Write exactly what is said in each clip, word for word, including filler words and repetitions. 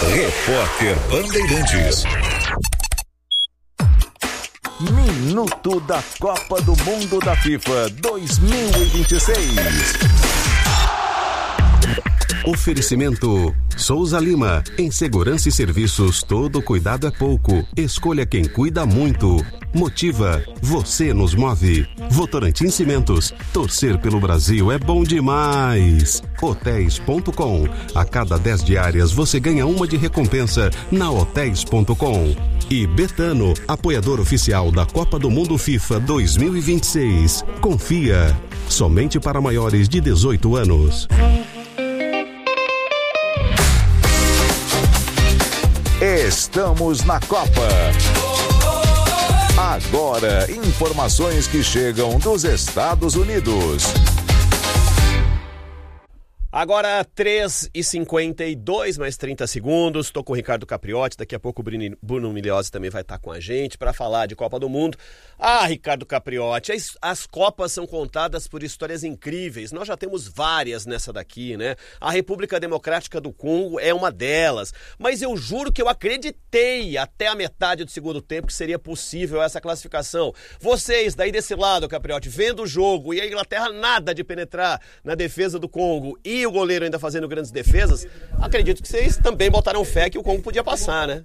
Repórter Bandeirantes. Minuto da Copa do Mundo da FIFA dois mil e vinte e seis. Oferecimento Souza Lima. Em segurança e serviços, todo cuidado é pouco. Escolha quem cuida muito. Motiva. Você nos move. Votorantim Cimentos. Torcer pelo Brasil é bom demais. Hotéis ponto com. A cada dez diárias você ganha uma de recompensa na hotéis ponto com. E Betano, apoiador oficial da Copa do Mundo FIFA dois mil e vinte e seis. Confia. Somente para maiores de dezoito anos. Estamos na Copa. Agora, informações que chegam dos Estados Unidos. Agora, três e cinquenta e dois, mais trinta segundos. Estou com o Ricardo Capriotti. Daqui a pouco o Bruno Migliozzi também vai estar com a gente para falar de Copa do Mundo. Ah, Ricardo Capriotti, as, as Copas são contadas por histórias incríveis. Nós já temos várias nessa daqui, né? A República Democrática do Congo é uma delas. Mas eu juro que eu acreditei até a metade do segundo tempo que seria possível essa classificação. Vocês, daí desse lado, Capriotti, vendo o jogo e a Inglaterra nada de penetrar na defesa do Congo e o goleiro ainda fazendo grandes defesas, acredito que vocês também botaram fé que o Congo podia passar, né?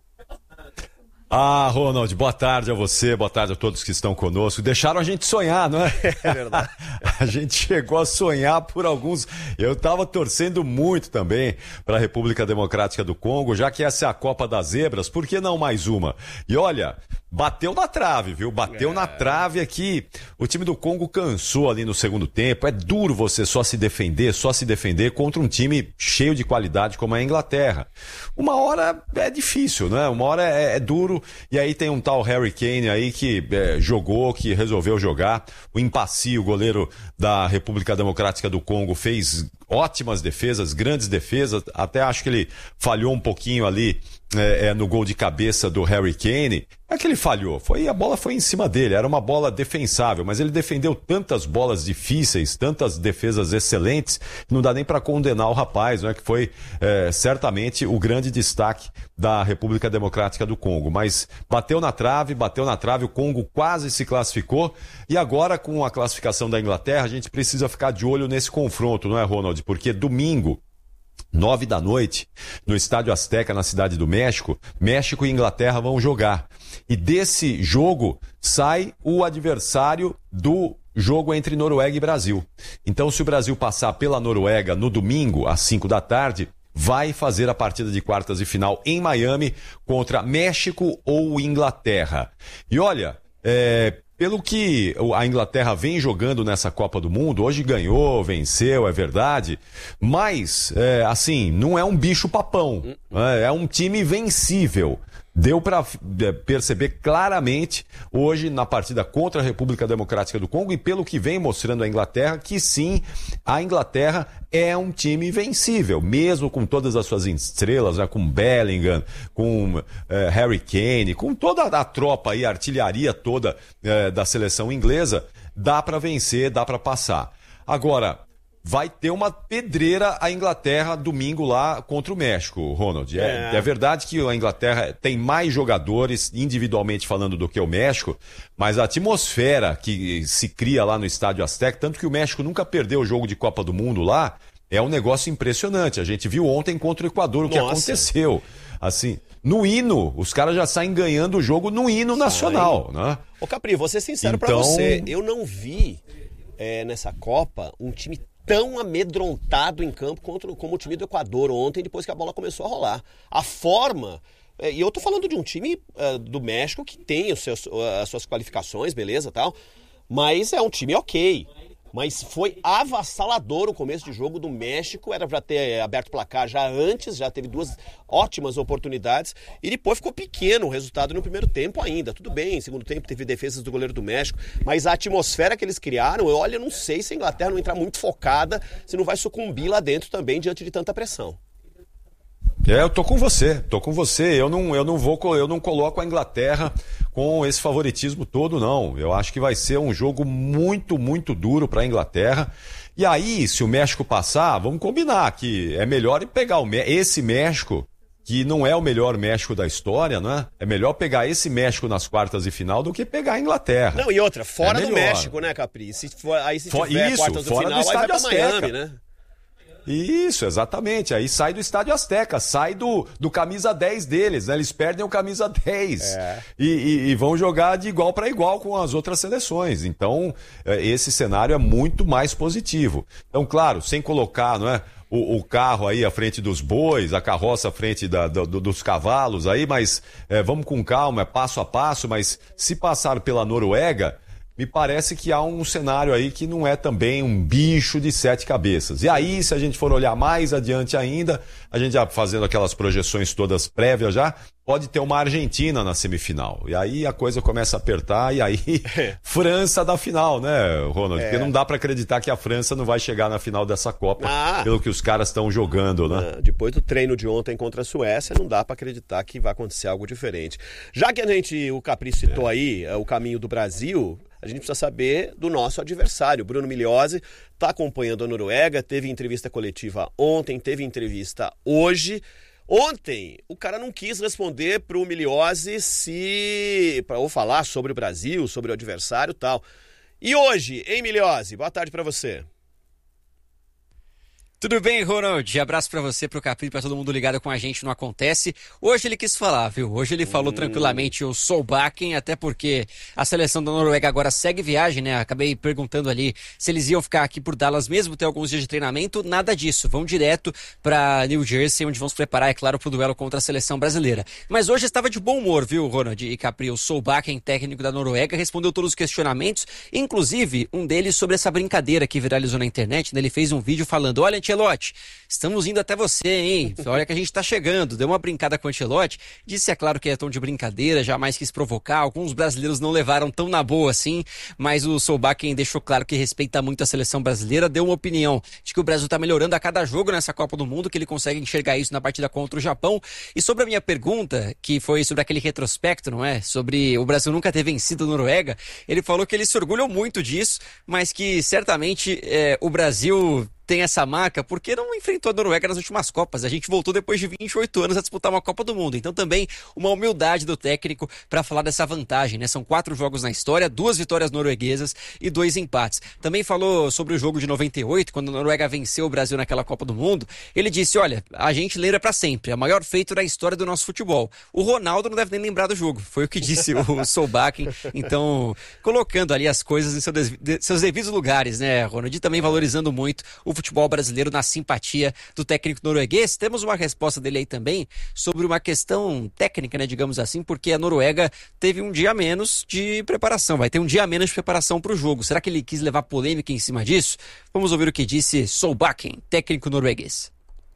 Ah, Ronald, boa tarde a você, boa tarde a todos que estão conosco. Deixaram a gente sonhar, não é? É verdade. A gente chegou a sonhar por alguns... Eu estava torcendo muito também para a República Democrática do Congo, já que essa é a Copa das Zebras, por que não mais uma? E olha, bateu na trave, viu? Bateu é. na trave aqui. O time do Congo cansou ali no segundo tempo. É duro você só se defender, só se defender contra um time cheio de qualidade como a Inglaterra. Uma hora é difícil, né? Uma hora é, é duro. E aí tem um tal Harry Kane aí que é, jogou, que resolveu jogar. O Impassi, o goleiro da República Democrática do Congo, fez ótimas defesas, grandes defesas. Até acho que ele falhou um pouquinho ali é, é, no gol de cabeça do Harry Kane. Não é que ele falhou, foi, a bola foi em cima dele, era uma bola defensável, mas ele defendeu tantas bolas difíceis, tantas defesas excelentes, que não dá nem para condenar o rapaz, né, que foi é, certamente o grande destaque da República Democrática do Congo. Mas bateu na trave, bateu na trave, o Congo quase se classificou, e agora com a classificação da Inglaterra, a gente precisa ficar de olho nesse confronto, não é, Ronald? Porque domingo, nove da noite, no Estádio Azteca, na Cidade do México, México e Inglaterra vão jogar. E desse jogo sai o adversário do jogo entre Noruega e Brasil. Então, se o Brasil passar pela Noruega no domingo, às cinco da tarde, vai fazer a partida de quartas de final em Miami contra México ou Inglaterra. E olha, é... pelo que a Inglaterra vem jogando nessa Copa do Mundo, hoje ganhou, venceu, é verdade, mas, é, assim, não é um bicho papão, é, é um time vencível. Deu para perceber claramente hoje na partida contra a República Democrática do Congo e pelo que vem mostrando a Inglaterra, que sim, a Inglaterra é um time vencível, mesmo com todas as suas estrelas, né, com Bellingham, com eh, Harry Kane, com toda a tropa aí, a artilharia toda eh, da seleção inglesa, dá para vencer, dá para passar. Agora, vai ter uma pedreira a Inglaterra domingo lá contra o México, Ronald. É, é. é verdade que a Inglaterra tem mais jogadores, individualmente falando, do que o México, mas a atmosfera que se cria lá no Estádio Azteca, tanto que o México nunca perdeu o jogo de Copa do Mundo lá, é um negócio impressionante. A gente viu ontem contra o Equador o que Nossa. aconteceu. Assim, no hino, os caras já saem ganhando o jogo no hino Sai. nacional, né? Ô Capri, vou ser sincero então... pra você, eu não vi é, nessa Copa um time tão amedrontado em campo contra, como o time do Equador ontem, depois que a bola começou a rolar. A forma... E eu tô falando de um time uh, do México que tem os seus, uh, as suas qualificações, beleza, tal, mas é um time ok. Mas foi avassalador o começo de jogo do México, era para ter aberto o placar já antes, já teve duas ótimas oportunidades, e depois ficou pequeno o resultado no primeiro tempo ainda. Tudo bem, segundo tempo teve defesas do goleiro do México, mas a atmosfera que eles criaram, olha, eu não sei se a Inglaterra não entrar muito focada, se não vai sucumbir lá dentro também diante de tanta pressão. É, eu tô com você, tô com você. Eu não, eu não vou, eu não coloco a Inglaterra com esse favoritismo todo, não. Eu acho que vai ser um jogo muito, muito duro para a Inglaterra. E aí, se o México passar, vamos combinar que é melhor pegar o, esse México que não é o melhor México da história, não é? É melhor pegar esse México nas quartas de final do que pegar a Inglaterra. Não, e outra, fora é do México, né, Capri? Se for, aí se For, tiver isso, quartas do fora final, do aí vai pra Azteca. Miami, né? Isso, exatamente. Aí sai do Estádio Azteca, sai do, do camisa dez deles, né? Eles perdem o camisa dez É. e, e, e vão jogar de igual para igual com as outras seleções. Então, esse cenário é muito mais positivo. Então, claro, sem colocar, não é? O, o carro aí à frente dos bois, a carroça à frente da, do, dos cavalos aí, mas é, vamos com calma, é passo a passo, mas se passar pela Noruega, me parece que há um cenário aí que não é também um bicho de sete cabeças. E aí, se a gente for olhar mais adiante ainda, a gente já fazendo aquelas projeções todas prévias já, pode ter uma Argentina na semifinal. E aí a coisa começa a apertar e aí França da final, né, Ronald? É. Porque não dá pra acreditar que a França não vai chegar na final dessa Copa, Ah. pelo que os caras estão jogando, né? Ah, depois do treino de ontem contra a Suécia, não dá pra acreditar que vai acontecer algo diferente. Já que a gente, o Capri citou aí é, o caminho do Brasil, a gente precisa saber do nosso adversário. Bruno Migliozzi está acompanhando a Noruega, teve entrevista coletiva ontem, teve entrevista hoje. Ontem, o cara não quis responder para o Migliozzi se... para ou falar sobre o Brasil, sobre o adversário e tal. E hoje, hein, Migliozzi? Boa tarde para você. Tudo bem, Ronald? Abraço pra você, pro Capri, pra todo mundo ligado com a gente no Acontece. Hoje ele quis falar, viu? Hoje ele falou hum. tranquilamente o Solbakken, até porque a seleção da Noruega agora segue viagem, né? Acabei perguntando ali se eles iam ficar aqui por Dallas mesmo, ter alguns dias de treinamento. Nada disso. Vão direto pra New Jersey, onde vão se preparar, é claro, pro duelo contra a seleção brasileira. Mas hoje estava de bom humor, viu, Ronald e Capri? O Solbakken, técnico da Noruega, respondeu todos os questionamentos, inclusive um deles sobre essa brincadeira que viralizou na internet, né? Ele fez um vídeo falando, olha, Ancelotti, estamos indo até você, hein? Olha que a gente tá chegando. Deu uma brincada com o Ancelotti. Disse, é claro que é tom de brincadeira, jamais quis provocar. Alguns brasileiros não levaram tão na boa assim, mas o Solbakken deixou claro que respeita muito a seleção brasileira. Deu uma opinião de que o Brasil tá melhorando a cada jogo nessa Copa do Mundo, que ele consegue enxergar isso na partida contra o Japão. E sobre a minha pergunta, que foi sobre aquele retrospecto, não é? Sobre o Brasil nunca ter vencido a Noruega, ele falou que ele se orgulhou muito disso, mas que certamente é, o Brasil tem essa marca porque não enfrentou a Noruega nas últimas Copas. A gente voltou depois de vinte e oito anos a disputar uma Copa do Mundo. Então também uma humildade do técnico para falar dessa vantagem, né? São quatro jogos na história, duas vitórias norueguesas e dois empates. Também falou sobre o jogo de noventa e oito, quando a Noruega venceu o Brasil naquela Copa do Mundo. Ele disse, olha, a gente lembra para sempre, é o maior feito da história do nosso futebol. O Ronaldo não deve nem lembrar do jogo. Foi o que disse o Solbakken. Então, colocando ali as coisas em seus devidos lugares, né, Ronald? E também valorizando muito o futebol brasileiro na simpatia do técnico norueguês. Temos uma resposta dele aí também sobre uma questão técnica, né, digamos assim, porque a Noruega teve um dia a menos de preparação, vai ter um dia a menos de preparação para o jogo. Será que ele quis levar polêmica em cima disso? Vamos ouvir o que disse Solbakken, técnico norueguês.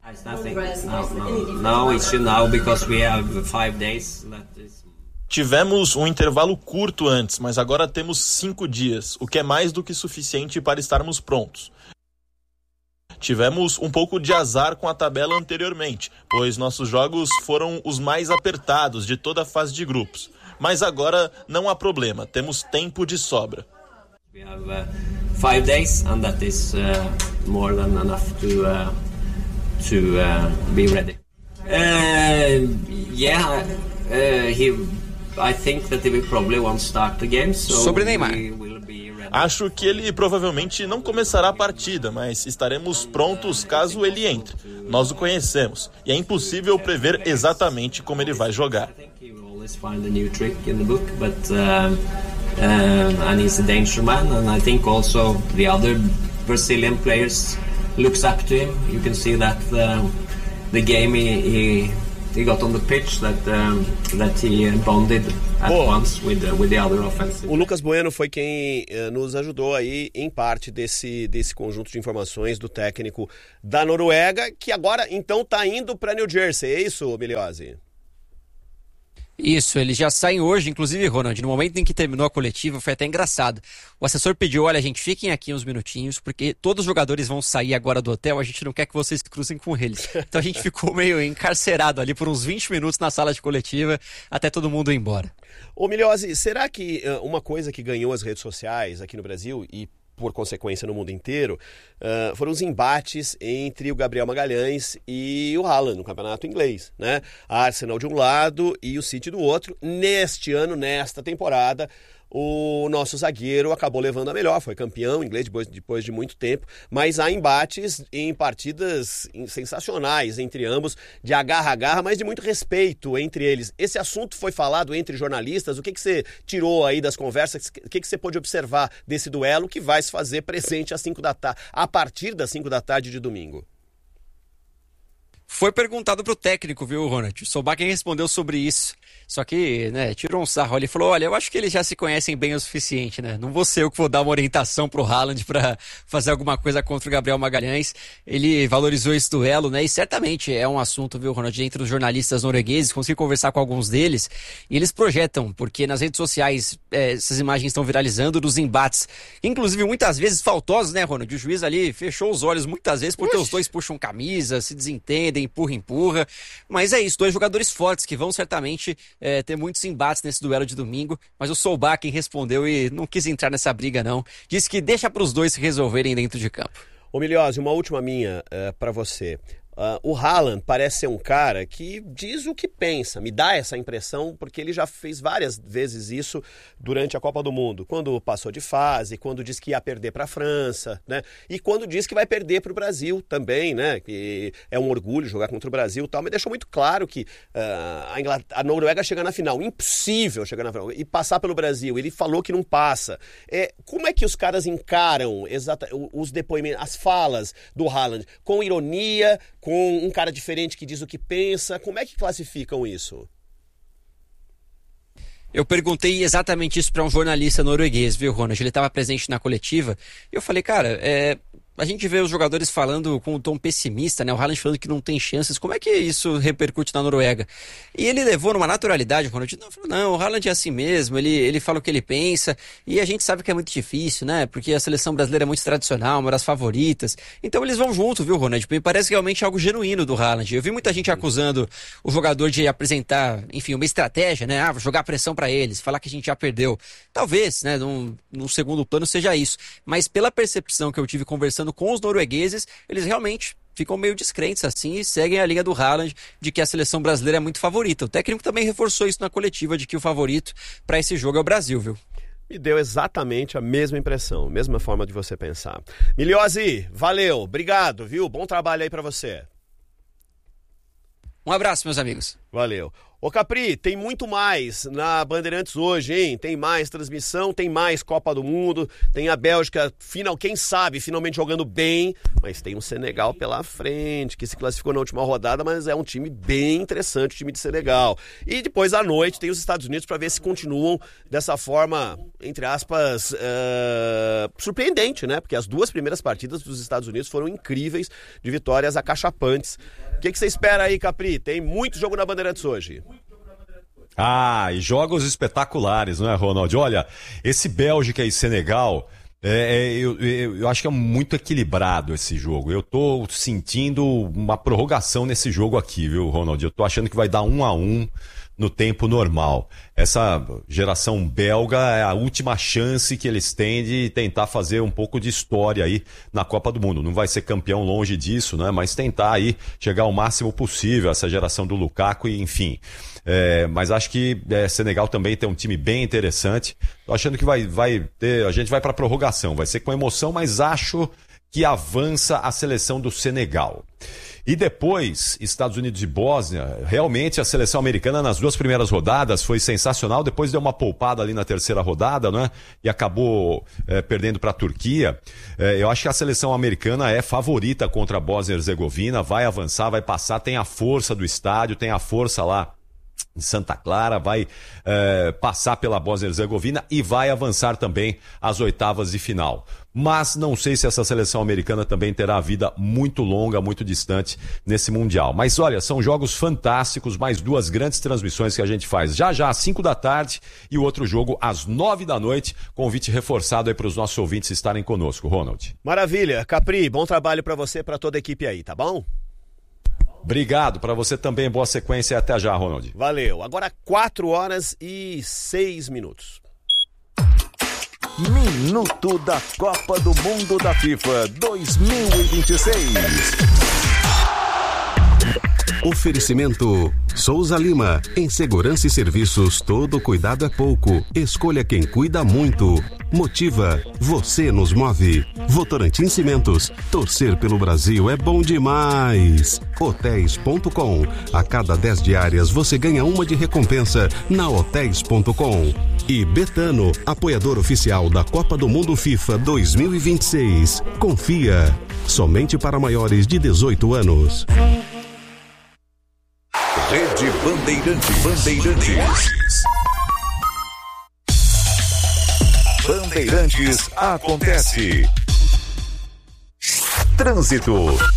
Tivemos um intervalo curto antes, mas agora temos cinco dias, o que é mais do que suficiente para estarmos prontos. Tivemos um pouco de azar com a tabela anteriormente, pois nossos jogos foram os mais apertados de toda a fase de grupos. Mas agora não há problema, temos tempo de sobra. We have uh, five days and that is uh, more than enough to uh, to uh, be ready. Uh, yeah, uh, he. I think that he will probably won't start the game, so sobre Neymar. We will be ready. Acho que ele provavelmente não começará a partida, mas estaremos prontos caso ele entre. Nós o conhecemos e é impossível prever exatamente como ele vai jogar. I think he will always find a new trick in the book, but uh, uh, and he's a danger man, and I think also the other Brazilian players looks up to him. You can see that uh, the game he, he he got on the pitch that um, that he bonded at Boa. once with uh, with the other offensive. O Lucas Bueno foi quem uh, nos ajudou aí em parte desse, desse conjunto de informações do técnico da Noruega, que agora então está indo para New Jersey, é isso, Migliozzi? Isso, eles já saem hoje, inclusive, Ronald, no momento em que terminou a coletiva, foi até engraçado. O assessor pediu, olha, gente, fiquem aqui uns minutinhos, porque todos os jogadores vão sair agora do hotel, a gente não quer que vocês cruzem com eles. Então a gente ficou meio encarcerado ali por uns vinte minutos na sala de coletiva, até todo mundo ir embora. Ô Migliozzi, será que uh, uma coisa que ganhou as redes sociais aqui no Brasil, e por consequência no mundo inteiro, uh, foram os embates entre o Gabriel Magalhães e o Haaland no campeonato inglês, né? A Arsenal de um lado e o City do outro. Neste ano, nesta temporada, o nosso zagueiro acabou levando a melhor, foi campeão inglês depois, depois de muito tempo, mas há embates em partidas sensacionais entre ambos, de agarra-agarra, mas de muito respeito entre eles. Esse assunto foi falado entre jornalistas, o que, que você tirou aí das conversas, o que, que você pôde observar desse duelo que vai se fazer presente às cinco da tarde, a partir das cinco da tarde de domingo? Foi perguntado pro técnico, viu, Ronald? O Solbakken respondeu sobre isso. Só que, né, tirou um sarro. Ele falou, olha, eu acho que eles já se conhecem bem o suficiente, né? Não vou ser eu que vou dar uma orientação pro Haaland pra fazer alguma coisa contra o Gabriel Magalhães. Ele valorizou esse duelo, né? E certamente é um assunto, viu, Ronald, entre os jornalistas noruegueses. Consegui conversar com alguns deles e eles projetam, porque nas redes sociais é, essas imagens estão viralizando dos embates. Inclusive, muitas vezes faltosos, né, Ronald? O juiz ali fechou os olhos muitas vezes porque Ux. os dois puxam camisa, se desentendem, empurra, empurra. Mas é isso, dois jogadores fortes que vão certamente é, ter muitos embates nesse duelo de domingo. Mas o Solbakken respondeu e não quis entrar nessa briga, não. Disse que deixa para os dois se resolverem dentro de campo. Ô Miliose, uma última minha uh, para você. Uh, o Haaland parece ser um cara que diz o que pensa, me dá essa impressão, porque ele já fez várias vezes isso durante a Copa do Mundo, quando passou de fase, quando disse que ia perder para a França, né? E quando disse que vai perder para o Brasil também, né? Que é um orgulho jogar contra o Brasil e tal, mas deixou muito claro que uh, a, Ingl... a Noruega chega na final, impossível chegar na final, e passar pelo Brasil, ele falou que não passa. É, como é que os caras encaram exata... os depoimentos, as falas do Haaland? Com ironia, com um cara diferente que diz o que pensa? Como é que classificam isso? Eu perguntei exatamente isso para um jornalista norueguês, viu, Ronald? Ele estava presente na coletiva. E eu falei, cara, é... a gente vê os jogadores falando com um tom pessimista, né? O Haaland falando que não tem chances. Como é que isso repercute na Noruega? E ele levou numa naturalidade, Ronald. Não, falou, não, o Haaland é assim mesmo, ele, ele fala o que ele pensa. E a gente sabe que é muito difícil, né? Porque a seleção brasileira é muito tradicional, uma das favoritas. Então eles vão junto, viu, Ronald? Me parece realmente algo genuíno do Haaland. Eu vi muita gente acusando o jogador de apresentar, enfim, uma estratégia, né? Ah, vou jogar pressão para eles, falar que a gente já perdeu. Talvez, né, num, num segundo plano seja isso. Mas pela percepção que eu tive conversando com os noruegueses, eles realmente ficam meio descrentes assim e seguem a linha do Haaland de que a seleção brasileira é muito favorita. O técnico também reforçou isso na coletiva, de que o favorito para esse jogo é o Brasil, viu? Me deu exatamente a mesma impressão, mesma forma de você pensar. Miliose, valeu, obrigado, viu? Bom trabalho aí para você. Um abraço, meus amigos. Valeu. Ô Capri, tem muito mais na Bandeirantes hoje, hein? Tem mais transmissão, tem mais Copa do Mundo, tem a Bélgica, final, quem sabe, finalmente jogando bem, mas tem o Senegal pela frente, que se classificou na última rodada, mas é um time bem interessante, o time de Senegal. E depois à noite tem os Estados Unidos para ver se continuam dessa forma, entre aspas, uh, surpreendente, né? Porque as duas primeiras partidas dos Estados Unidos foram incríveis, de vitórias acachapantes. O que, que você espera aí, Capri? Tem muito jogo na Bandeirantes hoje. Ah, e jogos espetaculares, não é, Ronald? Olha, esse Bélgica e Senegal, é, é, eu, eu, eu acho que é muito equilibrado esse jogo. Eu tô sentindo uma prorrogação nesse jogo aqui, viu, Ronald? Eu tô achando que vai dar um a um no tempo normal. Essa geração belga é a última chance que eles têm de tentar fazer um pouco de história aí na Copa do Mundo. Não vai ser campeão longe disso, né? Mas tentar aí chegar ao máximo possível, essa geração do Lukaku e enfim. É, mas acho que é, Senegal também tem um time bem interessante. Tô achando que vai, vai ter, a gente vai para prorrogação, vai ser com emoção, mas acho que avança a seleção do Senegal. E depois, Estados Unidos e Bósnia, realmente a seleção americana nas duas primeiras rodadas foi sensacional, depois deu uma poupada ali na terceira rodada, né? E acabou é, perdendo para a Turquia. É, eu acho que a seleção americana é favorita contra a Bósnia e Herzegovina, vai avançar, vai passar, tem a força do estádio, tem a força lá em Santa Clara, vai é, passar pela Bósnia e Herzegovina e vai avançar também às oitavas de final. Mas não sei se essa seleção americana também terá vida muito longa, muito distante nesse Mundial. Mas olha, são jogos fantásticos, mais duas grandes transmissões que a gente faz já já às cinco da tarde e o outro jogo às nove da noite. Convite reforçado aí para os nossos ouvintes estarem conosco, Ronald. Maravilha. Capri, bom trabalho para você e para toda a equipe aí, tá bom? Obrigado, para você também, boa sequência e até já, Ronald. Valeu, agora quatro horas e seis minutos. Minuto da Copa do Mundo da FIFA dois mil e vinte e seis. Oferecimento Souza Lima. Em segurança e serviços, todo cuidado é pouco. Escolha quem cuida muito. Motiva, você nos move. Votorantim Cimentos. Torcer pelo Brasil é bom demais. Hotéis ponto com. A cada dez diárias você ganha uma de recompensa na hotéis ponto com. E Betano, apoiador oficial da Copa do Mundo FIFA dois mil e vinte e seis. Confia. Somente para maiores de dezoito anos. Rede Bandeirantes. Bandeirantes. Bandeirantes acontece. Trânsito.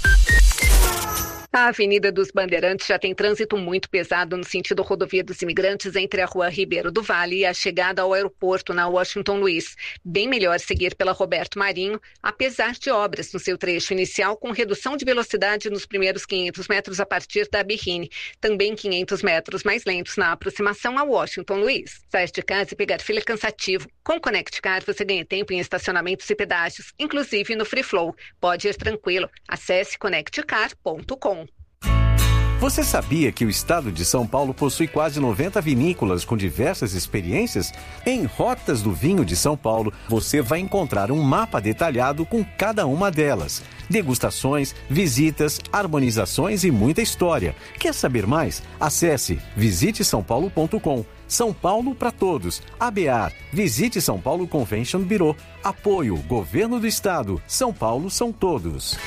A Avenida dos Bandeirantes já tem trânsito muito pesado no sentido rodovia dos Imigrantes entre a Rua Ribeiro do Vale e a chegada ao aeroporto na Washington Luiz. Bem melhor seguir pela Roberto Marinho, apesar de obras no seu trecho inicial com redução de velocidade nos primeiros quinhentos metros a partir da Birrine. Também quinhentos metros mais lentos na aproximação a Washington Luiz. Sair de casa e pegar fila é cansativo. Com Connect Car você ganha tempo em estacionamentos e pedágios, inclusive no Free Flow. Pode ir tranquilo. Acesse connect car ponto com. Você sabia que o estado de São Paulo possui quase noventa vinícolas com diversas experiências? Em Rotas do Vinho de São Paulo, você vai encontrar um mapa detalhado com cada uma delas. Degustações, visitas, harmonizações e muita história. Quer saber mais? Acesse visite são paulo ponto com. São Paulo para todos. A B A R. Visite São Paulo Convention Bureau. Apoio Governo do Estado. São Paulo são todos.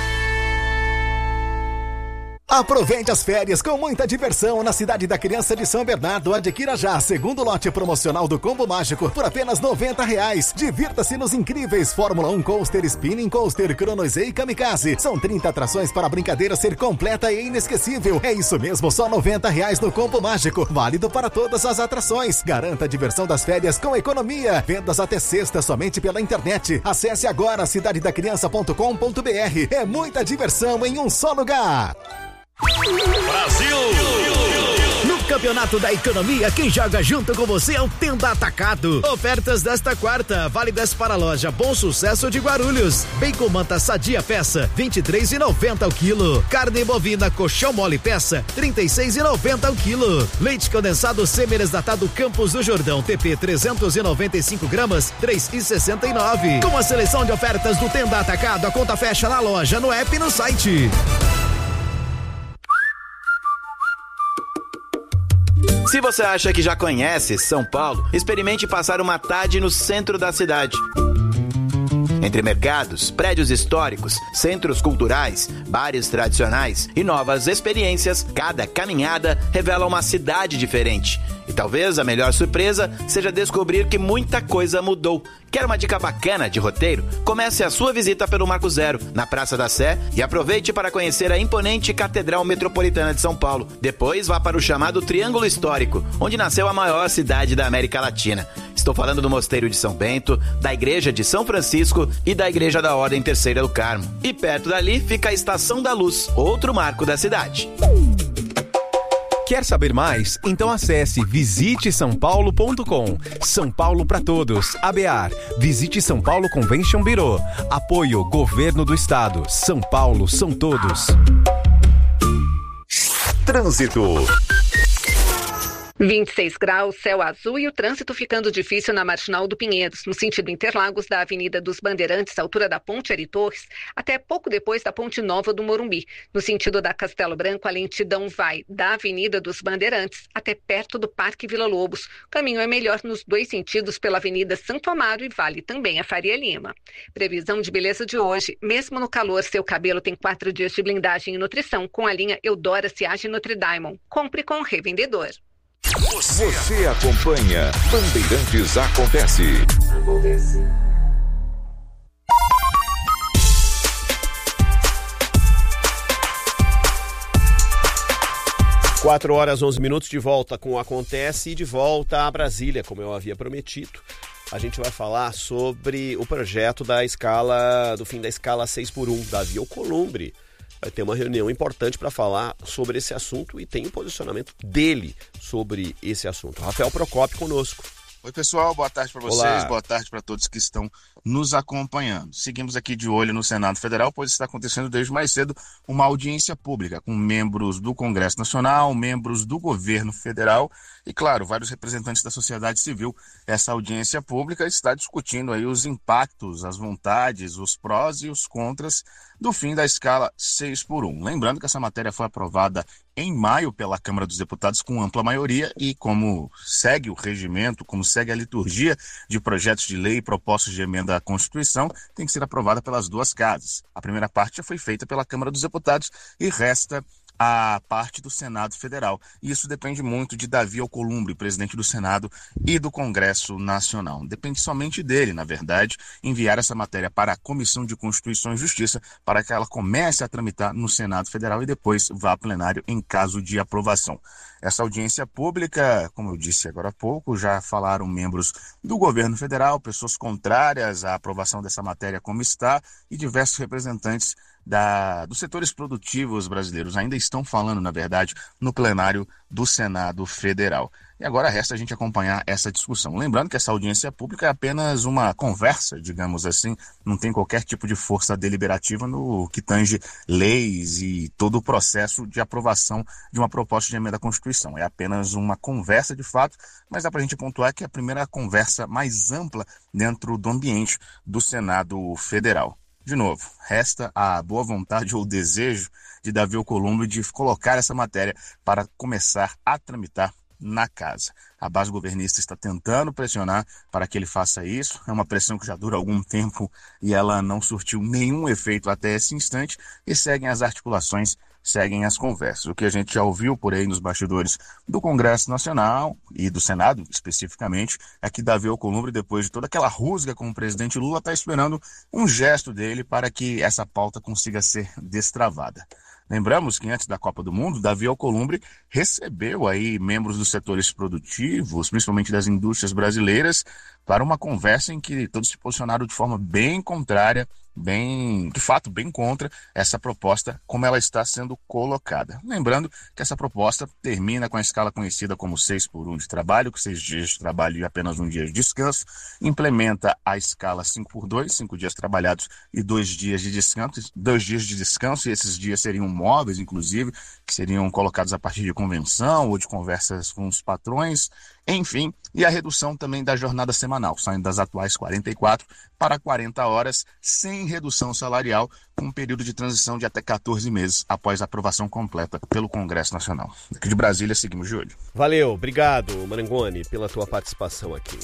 Aproveite as férias com muita diversão na Cidade da Criança de São Bernardo. Adquira já segundo lote promocional do Combo Mágico por apenas noventa reais. Divirta-se nos incríveis Fórmula um Coaster, Spinning Coaster, Chronosei e Kamikaze. São trinta atrações para a brincadeira ser completa e inesquecível. É isso mesmo, só noventa reais no Combo Mágico. Válido para todas as atrações. Garanta a diversão das férias com economia. Vendas até sexta somente pela internet. Acesse agora cidade da criança ponto com ponto b r. É muita diversão em um só lugar. Brasil! No Campeonato da Economia, quem joga junto com você é o Tenda Atacado. Ofertas desta quarta, válidas para a loja Bom Sucesso de Guarulhos. Bacon manta sadia peça, vinte e três reais e noventa centavos o quilo. Carne bovina colchão mole peça, trinta e seis reais e noventa centavos o quilo. Leite condensado semi-desnatado Campos do Jordão, T P trezentos e noventa e cinco gramas, três reais e sessenta e nove centavos. Com a seleção de ofertas do Tenda Atacado, a conta fecha na loja, no app e no site. Se você acha que já conhece São Paulo, experimente passar uma tarde no centro da cidade. Entre mercados, prédios históricos, centros culturais, bares tradicionais e novas experiências, cada caminhada revela uma cidade diferente. E talvez a melhor surpresa seja descobrir que muita coisa mudou. Quer uma dica bacana de roteiro? Comece a sua visita pelo Marco Zero, na Praça da Sé, e aproveite para conhecer a imponente Catedral Metropolitana de São Paulo. Depois vá para o chamado Triângulo Histórico, onde nasceu a maior cidade da América Latina. Estou falando do Mosteiro de São Bento, da Igreja de São Francisco e da Igreja da Ordem Terceira do Carmo. E perto dali fica a Estação da Luz, outro marco da cidade. Quer saber mais? Então acesse visite são paulo ponto com. São Paulo para todos. A B A R. Visite São Paulo Convention Bureau. Apoio Governo do Estado. São Paulo são todos. Trânsito. vinte e seis graus, céu azul e o trânsito ficando difícil na Marginal do Pinheiros, no sentido Interlagos da Avenida dos Bandeirantes, altura da Ponte Ari Torres, até pouco depois da Ponte Nova do Morumbi. No sentido da Castelo Branco, a lentidão vai da Avenida dos Bandeirantes até perto do Parque Vila Lobos. O caminho é melhor nos dois sentidos pela Avenida Santo Amaro e vale também a Faria Lima. Previsão de beleza de hoje. Mesmo no calor, seu cabelo tem quatro dias de blindagem e nutrição com a linha Eudora Ciage Nutri Diamond. Compre com o revendedor. Você, Você acompanha Bandeirantes Acontece. Acontece. quatro horas, onze minutos, de volta com o Acontece e de volta a Brasília, como eu havia prometido. A gente vai falar sobre o projeto da escala, do fim da escala seis por um, Davi Alcolumbre. Vai ter uma reunião importante para falar sobre esse assunto e tem um posicionamento dele sobre esse assunto. Rafael Procópio conosco. Oi, pessoal, boa tarde para vocês, Olá. Boa tarde para todos que estão nos acompanhando. Seguimos aqui de olho no Senado Federal, pois está acontecendo desde mais cedo uma audiência pública com membros do Congresso Nacional, membros do governo federal e, claro, vários representantes da sociedade civil. Essa audiência pública está discutindo aí os impactos, as vontades, os prós e os contras do fim da escala seis por um. Lembrando que essa matéria foi aprovada em maio pela Câmara dos Deputados com ampla maioria e, como segue o regimento, como segue a liturgia de projetos de lei e propostas de emenda à Constituição, tem que ser aprovada pelas duas casas. A primeira parte já foi feita pela Câmara dos Deputados e resta a parte do Senado Federal. E isso depende muito de Davi Alcolumbre, presidente do Senado e do Congresso Nacional. Depende somente dele, na verdade, enviar essa matéria para a Comissão de Constituição e Justiça para que ela comece a tramitar no Senado Federal e depois vá a plenário em caso de aprovação. Essa audiência pública, como eu disse agora há pouco, já falaram membros do governo federal, pessoas contrárias à aprovação dessa matéria como está e diversos representantes Da, dos setores produtivos brasileiros ainda estão falando, na verdade, no plenário do Senado Federal. E agora resta a gente acompanhar essa discussão. Lembrando que essa audiência pública é apenas uma conversa, digamos assim, não tem qualquer tipo de força deliberativa no que tange leis e todo o processo de aprovação de uma proposta de emenda à Constituição. É apenas uma conversa de fato, mas dá para a gente pontuar que é a primeira conversa mais ampla dentro do ambiente do Senado Federal. De novo, resta a boa vontade ou o desejo de Davi Alcolumbre de colocar essa matéria para começar a tramitar na casa. A base governista está tentando pressionar para que ele faça isso. É uma pressão que já dura algum tempo e ela não surtiu nenhum efeito até esse instante e seguem as articulações, seguem as conversas. O que a gente já ouviu por aí nos bastidores do Congresso Nacional e do Senado, especificamente, é que Davi Alcolumbre, depois de toda aquela rusga com o presidente Lula, está esperando um gesto dele para que essa pauta consiga ser destravada. Lembramos que antes da Copa do Mundo, Davi Alcolumbre recebeu aí membros dos setores produtivos, principalmente das indústrias brasileiras, para uma conversa em que todos se posicionaram de forma bem contrária, bem, de fato, bem contra essa proposta como ela está sendo colocada. Lembrando que essa proposta termina com a escala conhecida como seis por um de trabalho, com seis dias de trabalho e apenas um dia de descanso, implementa a escala cinco por dois, cinco dias trabalhados e dois dias de descanso, dois dias de descanso, e esses dias seriam móveis, inclusive, que seriam colocados a partir de convenção ou de conversas com os patrões, enfim, e a redução também da jornada semanal, saindo das atuais quarenta e quatro para quarenta horas, sem redução salarial, com um período de transição de até quatorze meses após a aprovação completa pelo Congresso Nacional. Aqui de Brasília, seguimos de olho. Valeu, obrigado, Marangoni, pela tua participação aqui.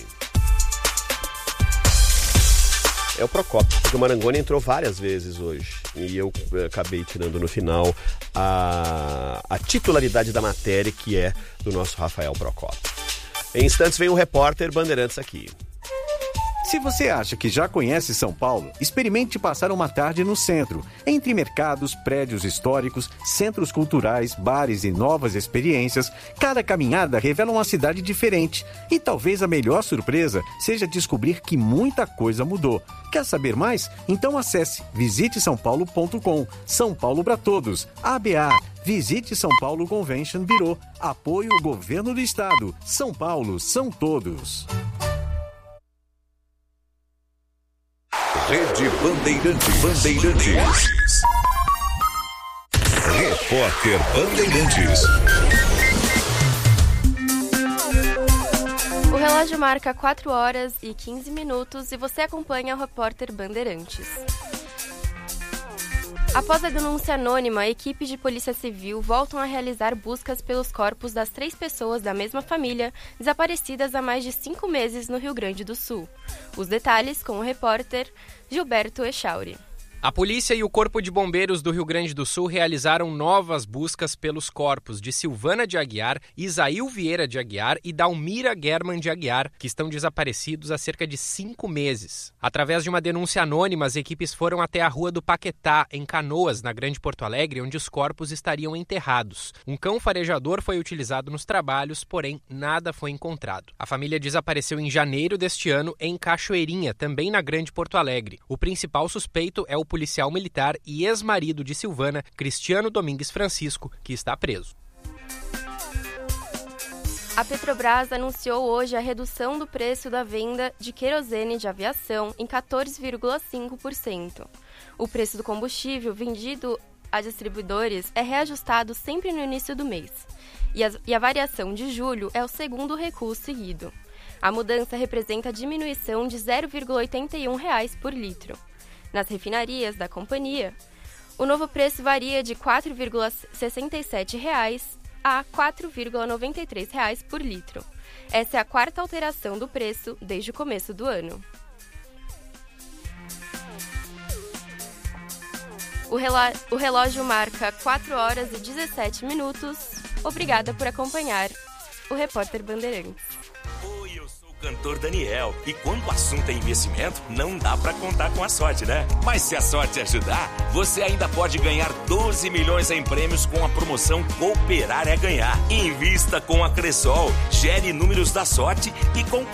É o Procópio, porque o Marangoni entrou várias vezes hoje e eu acabei tirando no final a, a titularidade da matéria, que é do nosso Rafael Procópio. Em instantes vem o repórter Bandeirantes aqui. Se você acha que já conhece São Paulo, experimente passar uma tarde no centro, entre mercados, prédios históricos, centros culturais, bares e novas experiências. Cada caminhada revela uma cidade diferente. E talvez a melhor surpresa seja descobrir que muita coisa mudou. Quer saber mais? Então acesse visite são paulo ponto com. São Paulo para todos. A B A. Visite São Paulo Convention Bureau. Apoio o Governo do Estado. São Paulo são todos. Rede Bandeirantes. Bandeirantes. Repórter Bandeirantes. O relógio marca quatro horas e quinze minutos e você acompanha o repórter Bandeirantes. Após a denúncia anônima, a equipe de Polícia Civil voltam a realizar buscas pelos corpos das três pessoas da mesma família desaparecidas há mais de cinco meses no Rio Grande do Sul. Os detalhes com o repórter Gilberto Echauri. A polícia e o Corpo de Bombeiros do Rio Grande do Sul realizaram novas buscas pelos corpos de Silvana de Aguiar, Isaíl Vieira de Aguiar e Dalmira German de Aguiar, que estão desaparecidos há cerca de cinco meses. Através de uma denúncia anônima, as equipes foram até a Rua do Paquetá, em Canoas, na Grande Porto Alegre, onde os corpos estariam enterrados. Um cão farejador foi utilizado nos trabalhos, porém nada foi encontrado. A família desapareceu em janeiro deste ano em Cachoeirinha, também na Grande Porto Alegre. O principal suspeito é o policial militar e ex-marido de Silvana, Cristiano Domingues Francisco, que está preso. A Petrobras anunciou hoje a redução do preço da venda de querosene de aviação em quatorze vírgula cinco por cento. O preço do combustível vendido a distribuidores é reajustado sempre no início do mês. E a, e a variação de julho é o segundo recuo seguido. A mudança representa a diminuição de zero vírgula oitenta e um reais por litro. Nas refinarias da companhia, o novo preço varia de quatro vírgula sessenta e sete reais a quatro vírgula noventa e três reais por litro. Essa é a quarta alteração do preço desde o começo do ano. O, reló- o relógio marca quatro horas e dezessete minutos. Obrigada por acompanhar o Repórter Bandeirantes. Oi, eu sou o cantor Daniel. E quando o assunto é investimento, não dá pra contar com a sorte, né? Mas se a sorte ajudar, você ainda pode ganhar doze milhões em prêmios com a promoção Cooperar é Ganhar. Invista com a Cressol, gere números da sorte e com